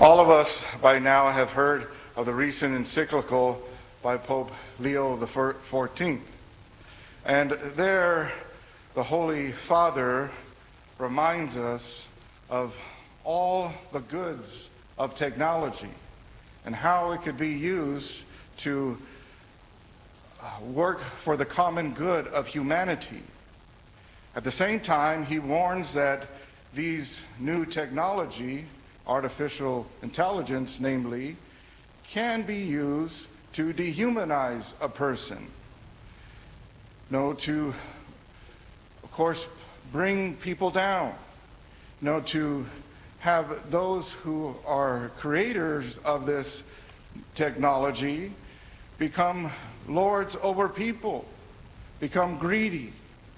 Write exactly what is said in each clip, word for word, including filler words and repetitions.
All of us by now have heard of the recent encyclical by Pope Leo the fourteenth. And there, the Holy Father reminds us of all the goods of technology and how it could be used to work for the common good of humanity. At the same time, he warns that these new technology, artificial intelligence namely, can be used to dehumanize a person. No, to, of course, bring people down. No, to have those who are creators of this technology become lords over people, become greedy.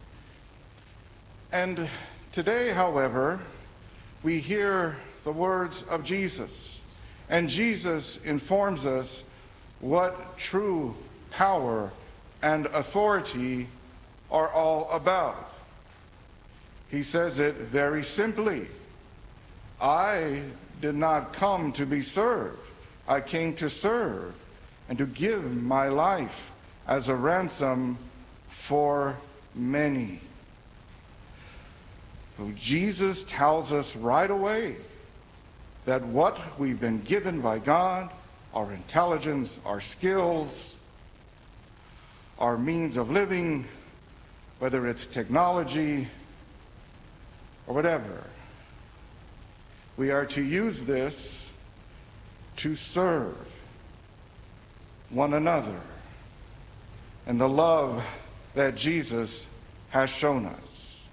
And today, however, we hear the words of Jesus, and Jesus informs us what true power and authority are all about. He says it very simply: I did not come to be served. I came to serve and to give my life as a ransom for many. So Jesus tells us right away that what we've been given by God, our intelligence, our skills, our means of living, whether it's technology or whatever, we are to use this to serve one another and the love that Jesus has shown us.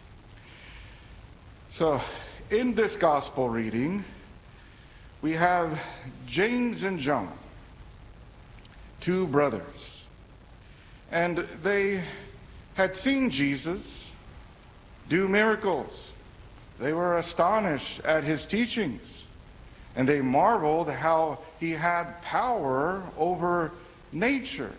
So, in this gospel reading, we have James and John, two brothers, and they had seen Jesus do miracles. They were astonished at his teachings, and they marveled how he had power over nature.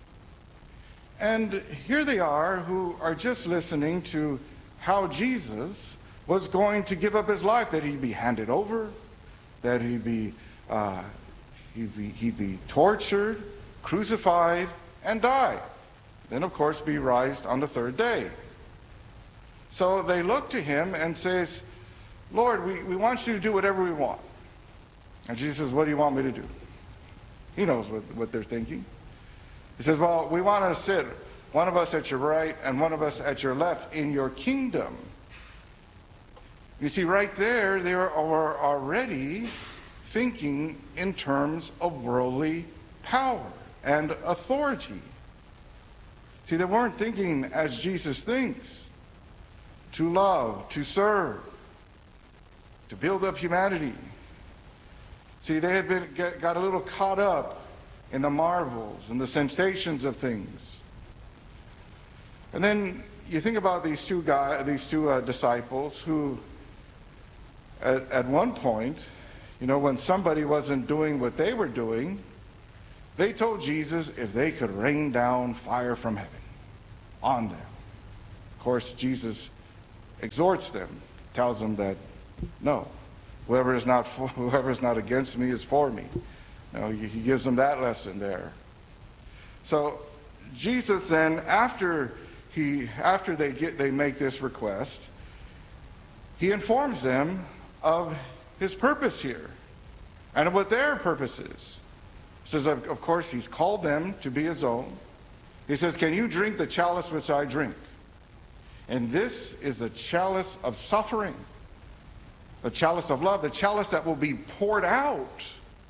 And here they are, who are just listening to how Jesus was going to give up his life, that he'd be handed over, that he'd be, uh, he'd be, he'd be tortured, crucified, and die. Then, of course, be raised on the third day. So they look to him and says, Lord, we, we want you to do whatever we want. And Jesus says, what do you want me to do? He knows what, what they're thinking. He says, well, we want to sit, one of us at your right and one of us at your left, in your kingdom. You see, right there, they are already thinking in terms of worldly power and authority. See, they weren't thinking as Jesus thinks: to love, to serve, to build up humanity. See, they had been get, got a little caught up in the marvels and the sensations of things. And then you think about these two guys, these two uh, disciples who, at, at one point, you know, when somebody wasn't doing what they were doing, they told Jesus if they could rain down fire from heaven on them. Of course, Jesus exhorts them, tells them that no, whoever is not for, whoever is not against me is for me. You know, he gives them that lesson there. So Jesus then, after he after they get they make this request, he informs them of his purpose here and of what their purpose is. He says, of, of course, he's called them to be his own. He says, can you drink the chalice which I drink? And this is a chalice of suffering, the chalice of love, the chalice that will be poured out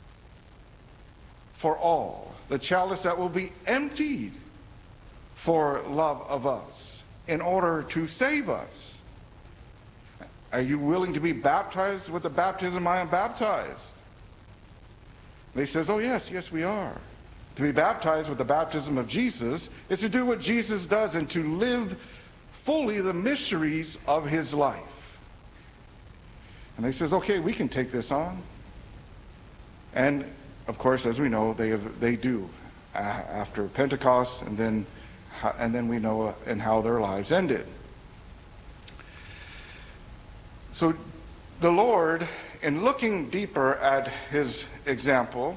for all, the chalice that will be emptied for love of us in order to save us. Are you willing to be baptized with the baptism I am baptized? They says, oh yes, yes we are. To be baptized with the baptism of Jesus is to do what Jesus does and to live fully the mysteries of his life. And they says, okay, we can take this on. And of course, as we know, they have, they do uh, after Pentecost, and then and then we know uh, and how their lives ended. So The Lord, in looking deeper at his example,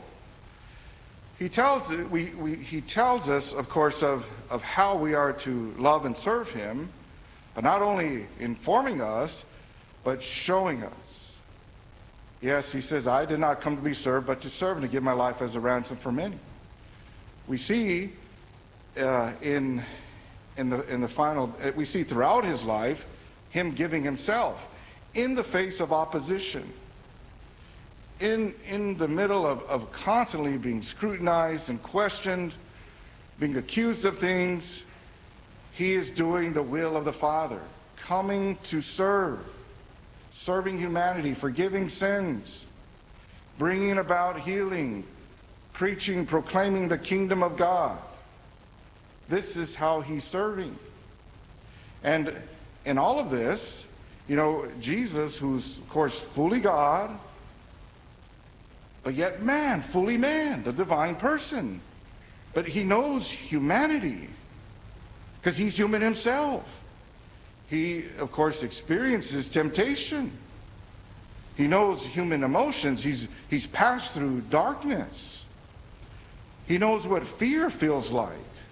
he tells, we, we, he tells us, of course, of, of how we are to love and serve him, but not only informing us, but showing us. Yes, he says, I did not come to be served, but to serve and to give my life as a ransom for many. We see uh, in, in, the, in the final, we see throughout his life, him giving himself in the face of opposition, in, in the middle of, of constantly being scrutinized and questioned, being accused of things. He is doing the will of the Father, coming to serve, serving humanity, forgiving sins, bringing about healing, preaching, proclaiming the kingdom of God. This is how he's serving. And in all of this, you know, Jesus, who's, of course, fully God, but yet man, fully man, the divine person. But he knows humanity because he's human himself. He, of course, experiences temptation. He knows human emotions. He's, he's passed through darkness. He knows what fear feels like.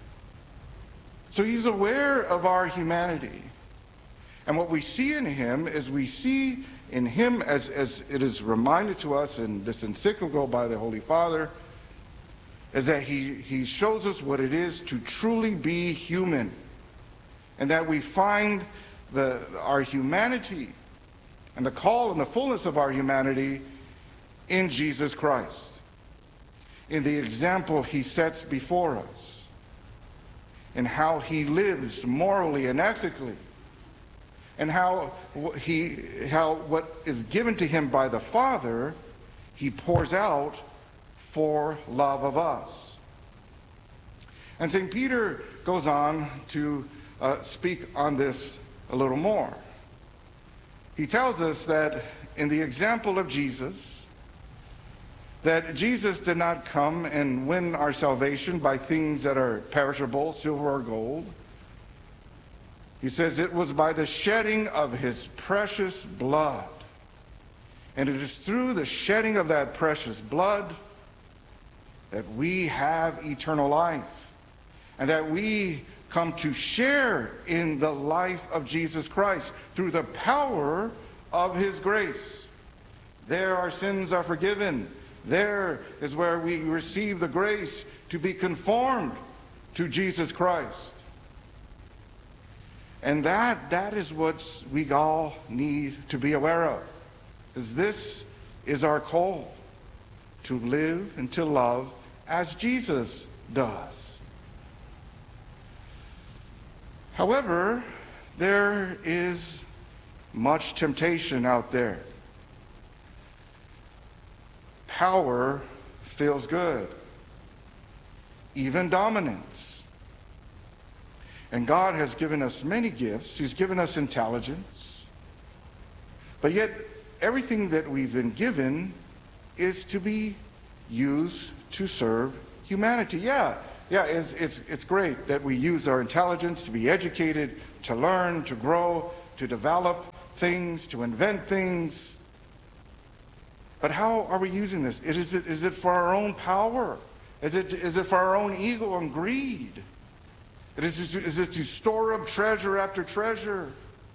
So he's aware of our humanity. And what we see in him is we see in him, as, as it is reminded to us in this encyclical by the Holy Father, is that he, he shows us what it is to truly be human. And that we find the, our humanity and the call and the fullness of our humanity in Jesus Christ, in the example he sets before us, in how he lives morally and ethically, and how he, how what is given to him by the Father, he pours out for love of us. And Saint Peter goes on to uh, speak on this a little more. He tells us that in the example of Jesus, that Jesus did not come and win our salvation by things that are perishable, silver or gold. He says it was by the shedding of his precious blood. And it is through the shedding of that precious blood that we have eternal life, and that we come to share in the life of Jesus Christ through the power of his grace. There our sins are forgiven. There is where we receive the grace to be conformed to Jesus Christ. And that, that is what we all need to be aware of. Is this is our call, to live and to love as Jesus does. However, there is much temptation out there. Power feels good, even dominance. And God has given us many gifts. He's given us intelligence. But yet, everything that we've been given is to be used to serve humanity. Yeah, yeah, it's, it's, it's great that we use our intelligence to be educated, to learn, to grow, to develop things, to invent things. But how are we using this? Is it, is it for our own power? Is it, is it for our own ego and greed? Is it, is it to store up treasure after treasure?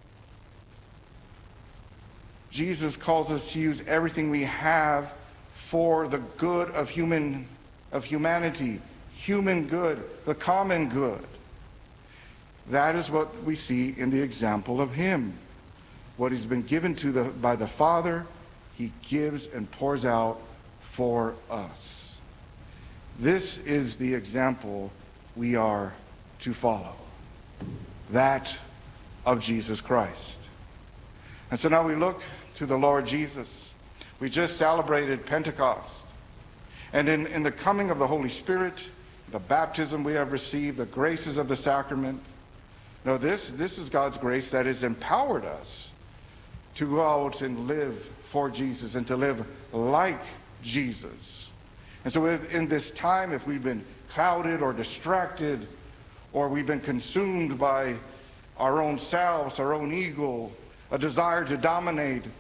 Jesus calls us to use everything we have for the good of human, of humanity, human good, the common good. That is what we see in the example of him. What he's been given to the, by the Father, he gives and pours out for us. This is the example we are to follow, that of Jesus Christ. And so now we look to the Lord Jesus. We just celebrated Pentecost. And in, in the coming of the Holy Spirit, the baptism we have received, the graces of the sacrament, no, this, this is God's grace that has empowered us to go out and live for Jesus and to live like Jesus. And so in this time, if we've been clouded or distracted, or we've been consumed by our own selves, our own ego, a desire to dominate,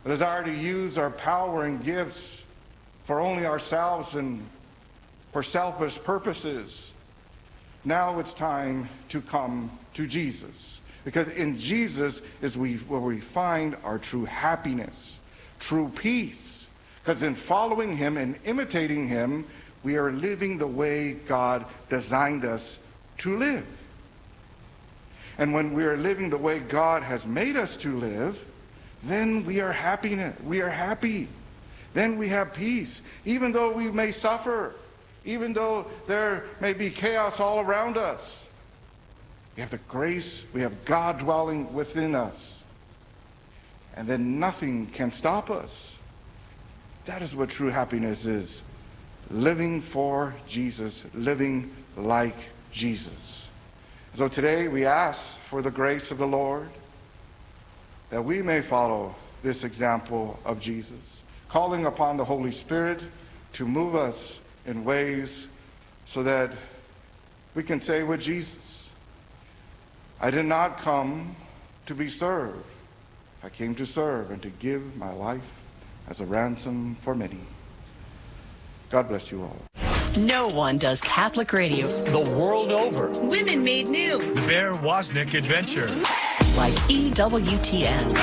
a desire to use our power and gifts for only ourselves and for selfish purposes. Now it's time to come to Jesus, because in Jesus is we, where we find our true happiness, true peace, because in following him and imitating him, we are living the way God designed us to live. And when we are living the way God has made us to live, then we are happy. We are happy. Then we have peace, even though we may suffer, even though there may be chaos all around us. We have the grace, we have God dwelling within us. And then nothing can stop us. That is what true happiness is. Living for Jesus, living like Jesus. So today we ask for the grace of the Lord that we may follow this example of Jesus, calling upon the Holy Spirit to move us in ways so that we can say with Jesus, I did not come to be served. I came to serve and to give my life as a ransom for many. God bless you all. No one does Catholic radio the world over. Women Made New. The Bear Wozniak Adventure. Like E W T N.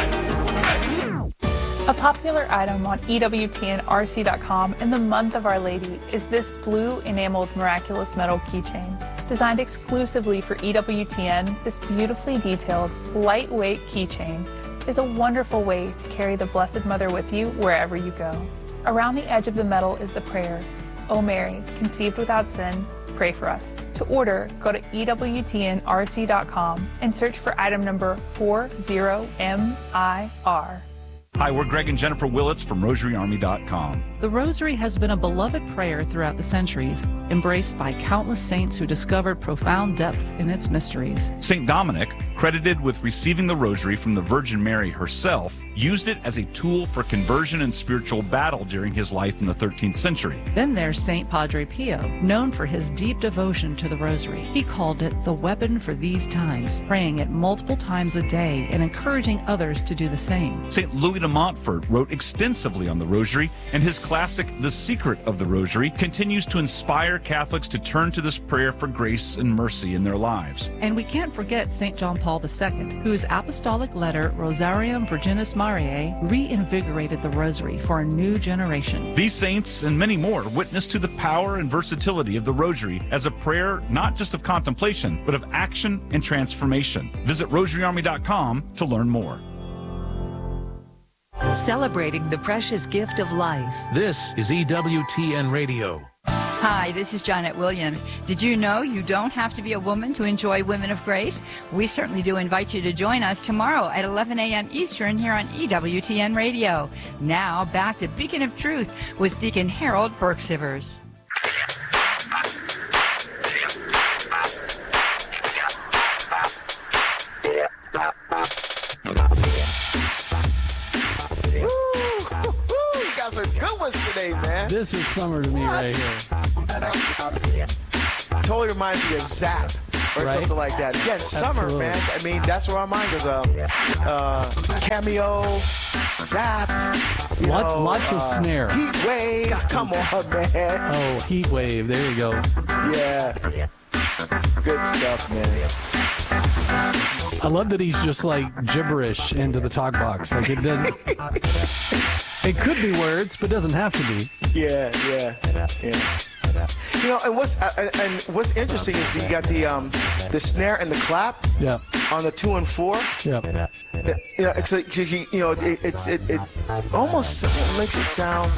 A popular item on E W T N R C dot com in the month of Our Lady is this blue enameled miraculous metal keychain. Designed exclusively for E W T N, this beautifully detailed, lightweight keychain is a wonderful way to carry the Blessed Mother with you wherever you go. Around the edge of the metal is the prayer, O Mary, conceived without sin, pray for us. To order, go to E W T N R C dot com and search for item number four zero M I R. Hi, we're Greg and Jennifer Willits from Rosary Army dot com. The Rosary has been a beloved prayer throughout the centuries, embraced by countless saints who discovered profound depth in its mysteries. Saint Dominic, credited with receiving the Rosary from the Virgin Mary herself, used it as a tool for conversion and spiritual battle during his life in the thirteenth century. Then there's Saint Padre Pio, known for his deep devotion to the Rosary. He called it the weapon for these times, praying it multiple times a day and encouraging others to do the same. Saint Louis de Montfort wrote extensively on the Rosary, and his classic The Secret of the Rosary continues to inspire Catholics to turn to this prayer for grace and mercy in their lives. And we can't forget Saint John Paul the Second, whose apostolic letter Rosarium Virginis Mariae reinvigorated the Rosary for a new generation. These saints and many more witness to the power and versatility of the Rosary as a prayer not just of contemplation, but of action and transformation. Visit Rosary Army dot com to learn more. Celebrating the precious gift of life. This is E W T N Radio. Hi, this is Janet Williams. Did you know you don't have to be a woman to enjoy Women of Grace? We certainly do invite you to join us tomorrow at eleven a.m. Eastern here on E W T N Radio. Now, back to Beacon of Truth with Deacon Harold Burke-Sivers. Today, man. This is summer to me what? right here. Totally reminds me of Zap or right? something like that. Again, summer, Absolutely. man. I mean, that's where our mind goes. Uh, uh, Cameo, Zap. Lots, know, lots uh, of snare. Heat Wave. Come on, man. Oh, Heat Wave. There you go. Yeah. Good stuff, man. I love that he's just like gibberish into the talk box. Like it doesn't. It could be words, but doesn't have to be. Yeah, yeah, yeah. You know, and what's uh, and what's interesting is you got the um the snare and the clap. Yeah. On the two and four. Yeah. Yeah. It's like you know, it, it's it, it almost makes it sound.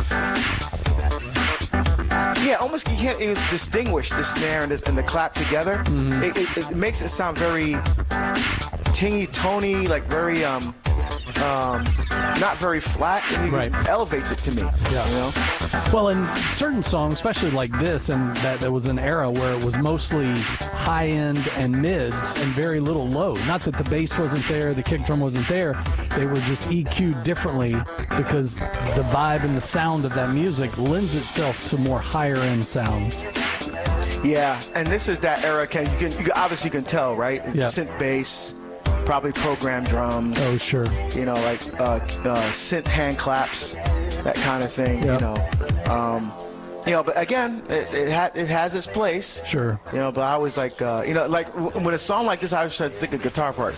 Yeah, almost you can't even distinguish the snare and the, and the clap together. Mm-hmm. It, it, it makes it sound very tingy, tony, like very um. Um, not very flat, and it right. elevates it to me. Yeah. You know? Well, in certain songs, especially like this, and that there was an era where it was mostly high end and mids and very little low. Not that the bass wasn't there, the kick drum wasn't there. They were just E Q'd differently because the vibe and the sound of that music lends itself to more higher end sounds. Yeah, and this is that era. Can you can you obviously can tell, right? Yeah. Synth bass. probably programmed drums. Oh, sure. You know, like uh, uh, synth hand claps, that kind of thing. Yep. You know, um, you know. But again, it it, ha- it has its place. Sure. You know, but I was like, uh, you know, like w- when a song like this, I was trying to think of guitar parts.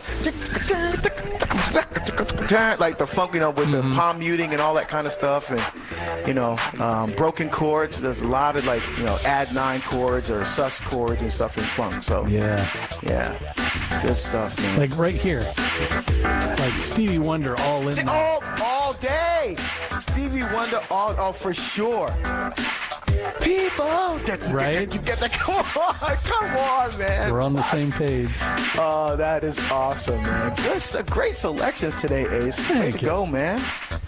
Like the funk, you know, with mm-hmm. the palm muting and all that kind of stuff, and you know, um, broken chords. There's a lot of like, you know, add nine chords or sus chords and stuff in funk. So yeah, yeah, good stuff, man. Like right here, like Stevie Wonder, all in. See, there. all all day, Stevie Wonder, all all for sure. People, that, right? You get that? Come on, come on, man. We're on the same page. Oh, that is awesome, man. That's a great selections today, Ace. Way to go, man.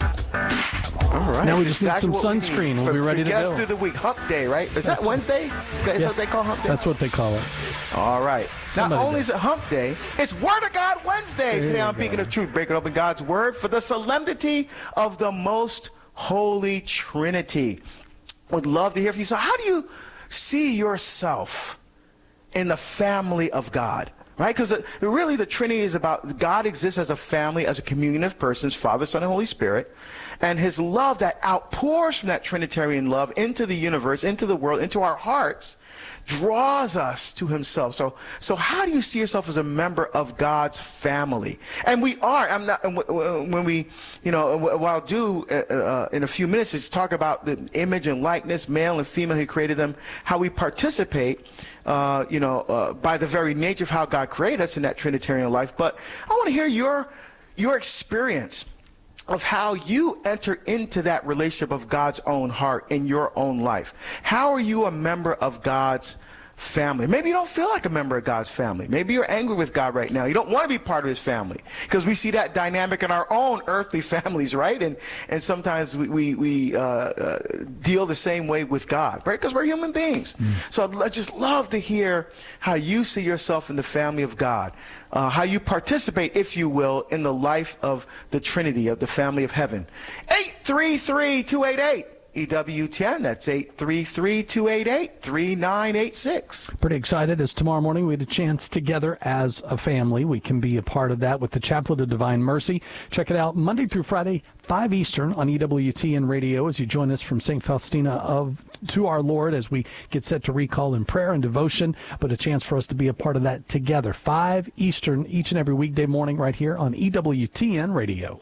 All right. Now we just exactly need some sunscreen. We we'll be ready to go. Get us through the week. Hump day, right? Is that Wednesday? That's yeah. what they call hump day? That's what they call it. All right. Not Somebody only does. is it hump day, it's Word of God Wednesday. There Today I'm go. Beacon of Truth, breaking open God's Word for the solemnity of the most holy Trinity. Would love to hear from you. So how do you see yourself in the family of God? Right? Because really the Trinity is about God exists as a family, as a communion of persons, Father, Son, and Holy Spirit. And his love that outpours from that Trinitarian love into the universe, into the world, into our hearts, draws us to himself. So, so how do you see yourself as a member of God's family? And we are. I'm not. When we, you know, what I'll do uh, in a few minutes is talk about the image and likeness, male and female. He created them. How we participate, uh, you know, uh, by the very nature of how God created us in that Trinitarian life. But I want to hear your your experience of how you enter into that relationship of God's own heart in your own life. How are you a member of God's family? Maybe you don't feel like a member of God's family. Maybe you're angry with God right now. You don't want to be part of his family, because we see that dynamic in our own earthly families, right? And and sometimes we we, we uh, uh, deal the same way with God, right? Because we're human beings. Mm. So I'd l- just love to hear how you see yourself in the family of God, uh, how you participate, if you will, in the life of the Trinity, of the family of heaven. eight three three, two eight eight E W T N. That's eight three three, two eight eight, three nine eight six. Pretty excited as tomorrow morning we had a chance together as a family. We can be a part of that with the Chaplet of Divine Mercy. Check it out Monday through Friday, five Eastern on E W T N Radio as you join us from Saint Faustina of to our Lord as we get set to recall in prayer and devotion, but a chance for us to be a part of that together. five Eastern each and every weekday morning right here on E W T N Radio.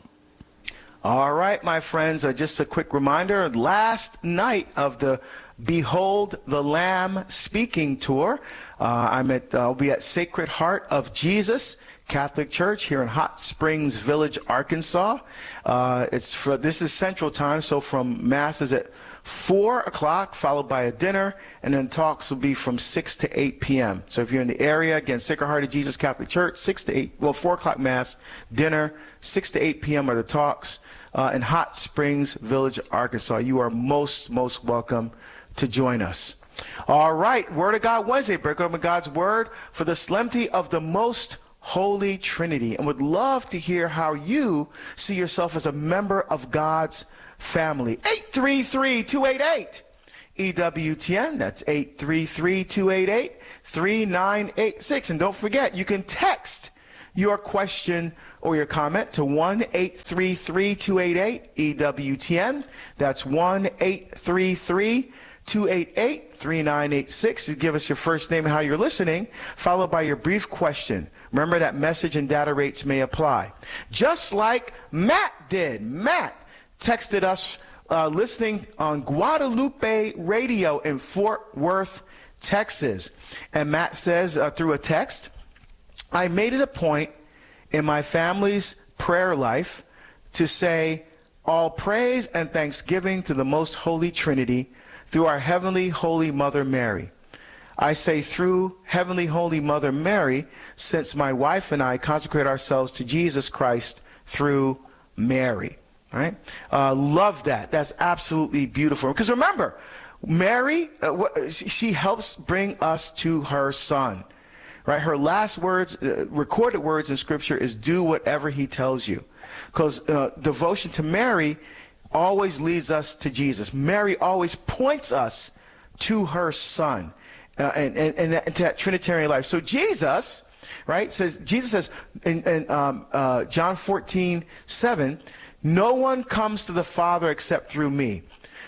All right, my friends, uh, just a quick reminder, last night of the Behold the Lamb speaking tour, uh, I'm at, uh, I'll be at Sacred Heart of Jesus Catholic Church here in Hot Springs Village, Arkansas. Uh, it's for, this is Central Time, so from Mass is at four o'clock, followed by a dinner, and then talks will be from six to eight p.m. So if you're in the area, again, Sacred Heart of Jesus Catholic Church, six to eight, well, four o'clock Mass, dinner, six to eight p.m. are the talks. Uh, in Hot Springs Village, Arkansas. You are most, most welcome to join us. All right, Word of God Wednesday, break open God's Word for the solemnity of the most holy Trinity, and would love to hear how you see yourself as a member of God's family. eight three three, two eight eight, E W T N. That's eight three three, two eight eight, three nine eight six. And don't forget, you can text your question or your comment to one eight three three, two eight eight, E W T N. That's one eight three three, two eight eight, three nine eight six. You give us your first name and how you're listening, followed by your brief question. Remember that message and data rates may apply. Just like Matt did. Matt texted us uh, listening on Guadalupe Radio in Fort Worth, Texas. And Matt says uh, through a text, I made it a point in my family's prayer life to say all praise and thanksgiving to the most holy Trinity through our heavenly holy Mother Mary. I say through heavenly holy Mother Mary, since my wife and I consecrate ourselves to Jesus Christ through Mary. All right? Uh, love that. That's absolutely beautiful. Because remember, Mary, uh, she helps bring us to her Son. Right? Her last words, uh, recorded words in Scripture is do whatever he tells you. Because uh, devotion to Mary always leads us to Jesus. Mary always points us to her Son uh, and, and, and, that, and to that Trinitarian life. So Jesus, right? It says, Jesus says in, in um, uh, John fourteen, seven, no one comes to the Father except through me.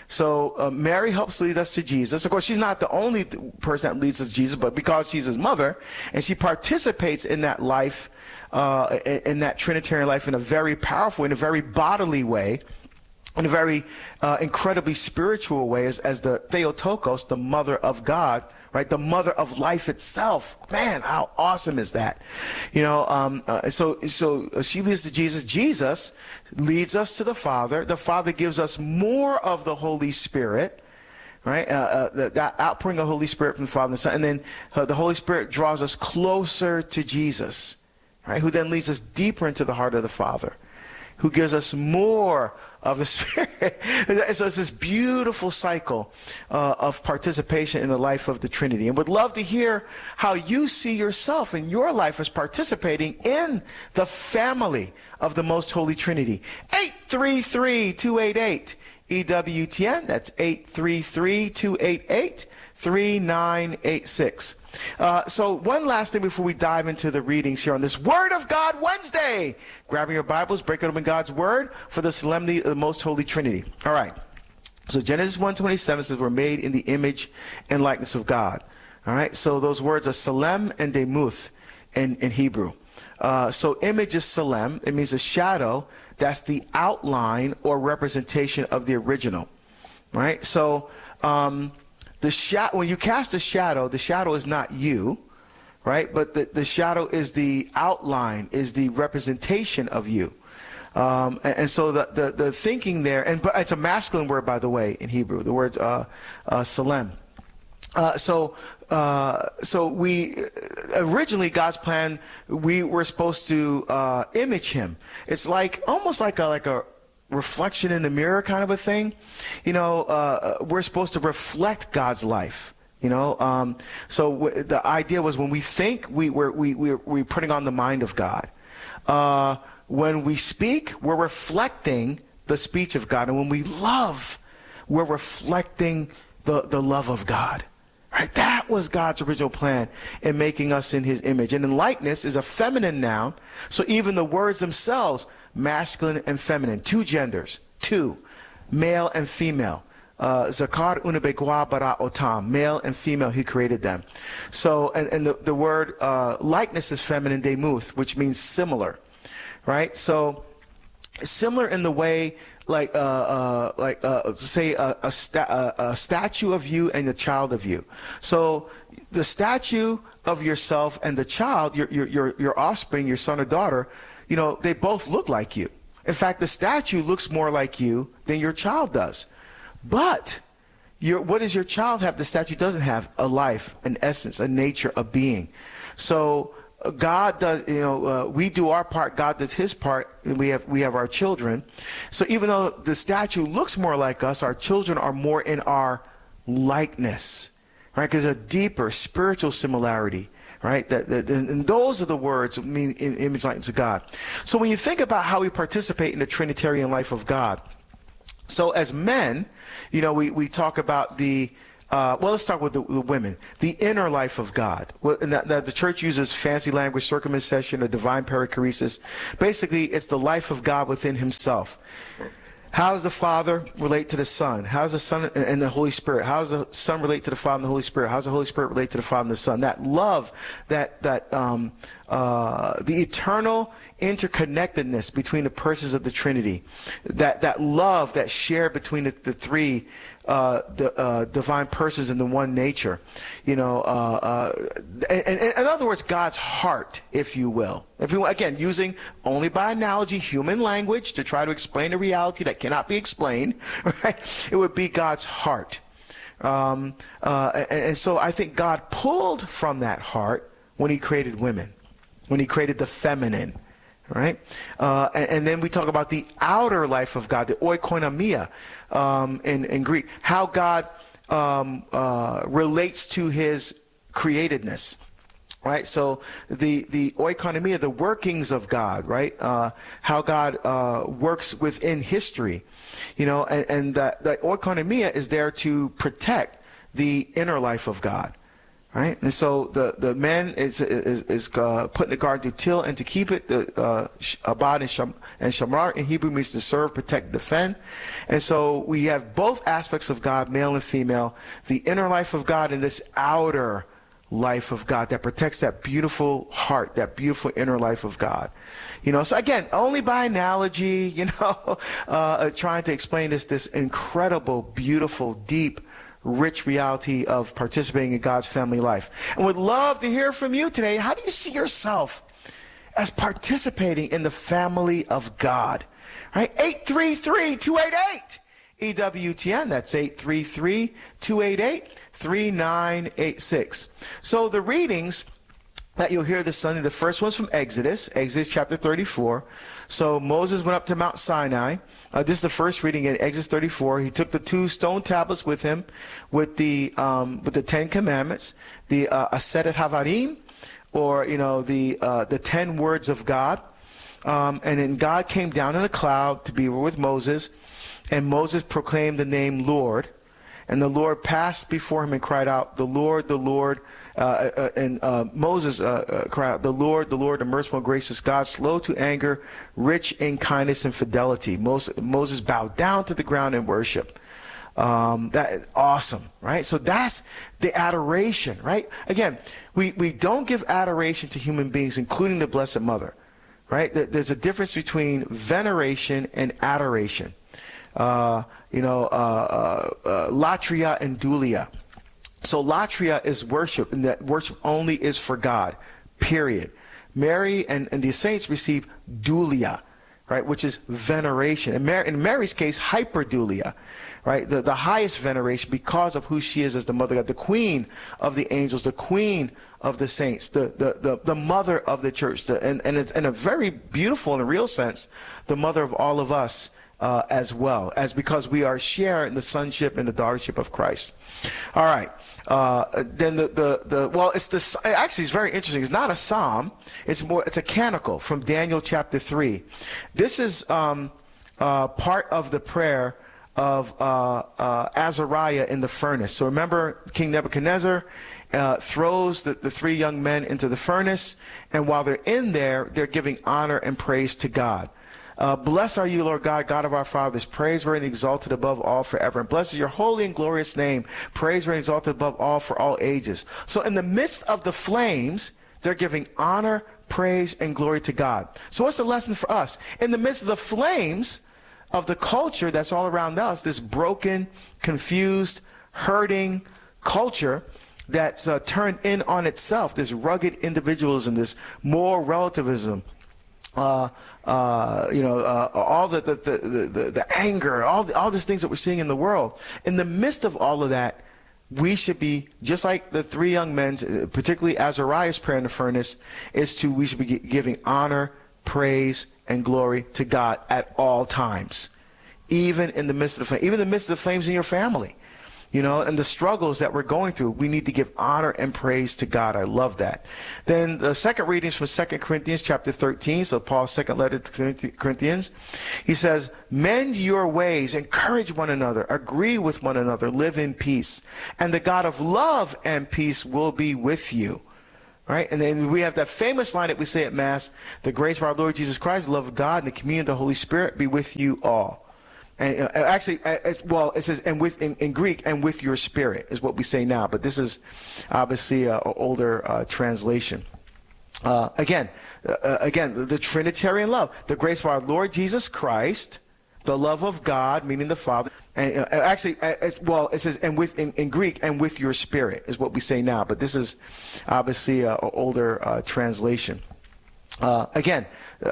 So uh, Mary helps lead us to Jesus. Of course, she's not the only person that leads us to Jesus, but because she's his mother, and she participates in that life, uh, in, in that Trinitarian life in a very powerful, in a very bodily way, in a very uh, incredibly spiritual way, as, as the Theotokos, the mother of God, right? The mother of life itself. Man, how awesome is that? You know, um, uh, so so she leads to Jesus. Jesus leads us to the Father. The Father gives us more of the Holy Spirit, right? Uh, uh, that, that outpouring of the Holy Spirit from the Father and the Son. And then uh, the Holy Spirit draws us closer to Jesus, right? Who then leads us deeper into the heart of the Father, who gives us more of the Spirit. So it's this beautiful cycle uh, of participation in the life of the Trinity. And would love to hear how you see yourself in your life as participating in the family of the Most Holy Trinity. eight three three, two eight eight, E W T N. That's eight three three, two eight eight, three nine eight six. Uh, so one last thing before we dive into the readings here on this Word of God Wednesday. Grabbing your Bibles, break it open God's Word for the solemnity of the Most Holy Trinity. All right. So Genesis one twenty-seven says we're made in the image and likeness of God. All right. So those words are Salem and Demuth in, in Hebrew. Uh, so image is Salem. It means a shadow. That's the outline or representation of the original. Right. So um, the sha- when you cast a shadow, the shadow is not you, right? But the, the shadow is the outline, is the representation of you. Um, and, and so the, the, the thinking there, and but it's a masculine word, by the way, in Hebrew, the word uh, uh, Salem. Uh, so, uh, so we originally God's plan, we were supposed to uh, image Him. It's like almost like a like a reflection in the mirror kind of a thing. You know, uh, we're supposed to reflect God's life. You know, um, so w- the idea was when we think, we we're we we're, we're putting on the mind of God. Uh, when we speak, we're reflecting the speech of God, and when we love, we're reflecting the the love of God. Right? That was God's original plan in making us in His image. And in likeness is a feminine noun. So even the words themselves, masculine and feminine, two genders, two, male and female. Uh, Zakar unabekwa bara otam, male and female, He created them. So, and, and the, the word uh, likeness is feminine, demuth, which means similar. Right? So, similar in the way, like, uh, uh, like uh, say, a, a, sta- a, a statue of you and a child of you. So, the statue of yourself and the child, your, your, your, your offspring, your son or daughter, you know, they both look like you. In fact, the statue looks more like you than your child does. But your, what does your child have the statue doesn't have? A life, an essence, a nature, a being. So God does, you know, uh, we do our part, God does His part, and we have we have our children. So even though the statue looks more like us, our children are more in our likeness, right? Because a deeper spiritual similarity, right? That, that and those are the words that mean in image, likeness of God. So when you think about how we participate in the Trinitarian life of God, so as men, you know, we we talk about the Uh, well, let's start with the, the women. The inner life of God. Well, and that, that the church uses fancy language, circumcision, or divine perichoresis. Basically, it's the life of God within Himself. How does the Father relate to the Son? How does the Son and the Holy Spirit? How does the Son relate to the Father and the Holy Spirit? How does the Holy Spirit relate to the Father and the Son? That love, that that um, uh, the eternal interconnectedness between the persons of the Trinity, that that love that's shared between the, the three uh, the uh, divine persons in the one nature, you know, uh, uh, and, and, in other words, God's heart, if you will. If you again using only by analogy human language to try to explain a reality that cannot be explained, right? It would be God's heart, um, uh, and, and so I think God pulled from that heart when He created women, when He created the feminine. Right? Uh, and, and then we talk about the outer life of God, the oikonomia um, in, in Greek, how God um, uh, relates to His createdness. Right? So the, the oikonomia, the workings of God, right? Uh, how God uh, works within history. You know, and, and the, the oikonomia is there to protect the inner life of God. Right? And so the, the man is is, is uh, put in the garden to till and to keep it. The uh, abad and, sham, and shamar in Hebrew means to serve, protect, defend. And so we have both aspects of God, male and female, the inner life of God and this outer life of God that protects that beautiful heart, that beautiful inner life of God. You know, so again, only by analogy, you know, uh, trying to explain this, this incredible, beautiful, deep, rich reality of participating in God's family life. And would love to hear from you today. How do you see yourself as participating in the family of God? Right? eight three three, two eight eight, E W T N. That's eight three three, two eight eight, three nine eight six. So the readings that you'll hear this Sunday, the first one's from Exodus, Exodus chapter thirty-four. So Moses went up to Mount Sinai. Uh, this is the first reading in Exodus thirty-four. He took the two stone tablets with him, with the um, with the Ten Commandments, the uh, Asetet Havarim, or you know the uh, the ten words of God. Um, and then God came down in a cloud to be with Moses, and Moses proclaimed the name Lord. And the Lord passed before him and cried out, "The Lord, the Lord." Uh, uh, and uh, Moses uh, uh, cried out, "The Lord, the Lord, the merciful and gracious God, slow to anger, rich in kindness and fidelity." Moses, Moses bowed down to the ground in worship. Um, that is awesome, right? So that's the adoration, right? Again, we, we don't give adoration to human beings, including the Blessed Mother, right? There's a difference between veneration and adoration. Uh, you know, uh, uh, uh, latria and dulia. So latria is worship, and that worship only is for God, period. Mary and, and the saints receive dulia, right, which is veneration. In, Mary, in Mary's case, hyperdulia, right, the, the highest veneration because of who she is as the mother of God, the queen of the angels, the queen of the saints, the, the, the, the mother of the church, the, and, and it's in a very beautiful and real sense, the mother of all of us. Uh, as well as because we are sharing the sonship and the daughtership of Christ. All right. Uh, then the, the, the, well, it's the, actually it's very interesting. It's not a psalm. It's more, it's a canticle from Daniel chapter three. This is um, uh, part of the prayer of uh, uh, Azariah in the furnace. So remember, King Nebuchadnezzar uh, throws the, the three young men into the furnace, and while they're in there, they're giving honor and praise to God. Uh, blessed are you, Lord God, God of our fathers, praiseworthy and exalted above all forever. And blessed is your holy and glorious name, praiseworthy and exalted above all for all ages. So in the midst of the flames, they're giving honor, praise, and glory to God. So what's the lesson for us? In the midst of the flames of the culture that's all around us, this broken, confused, hurting culture that's uh, turned in on itself, this rugged individualism, this moral relativism, Uh, uh, you know, uh, all the the, the, the, the anger, all the, all these things that we're seeing in the world. In the midst of all of that, we should be, just like the three young men, particularly Azariah's prayer in the furnace, is to, we should be giving honor, praise, and glory to God at all times. Even in the midst of the, even in the midst of the flames in your family. You know, and the struggles that we're going through, we need to give honor and praise to God. I love that. Then the second reading is from Second Corinthians chapter thirteen. So Paul's second letter to Corinthians. He says, "Mend your ways, encourage one another, agree with one another, live in peace. And the God of love and peace will be with you." Right? And then we have that famous line that we say at Mass, "The grace of our Lord Jesus Christ, the love of God, and the communion of the Holy Spirit be with you all." And uh, actually, uh, well, it says, and with in, in Greek, "and with your spirit" is what we say now. But this is obviously an older uh, translation. Uh, again, uh, again, the Trinitarian love, the grace of our Lord Jesus Christ, the love of God, meaning the Father. And uh, actually, uh, well, it says, and with in, in Greek, "and with your spirit" is what we say now. But this is obviously an older uh, translation. Uh, again.